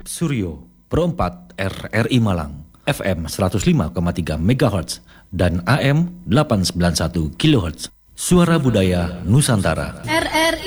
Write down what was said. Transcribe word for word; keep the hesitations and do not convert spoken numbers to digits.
Suryo Pro empat R R I Malang F M seratus lima koma tiga megahertz dan A M delapan ratus sembilan puluh satu kilohertz. Suara Budaya Nusantara. R R I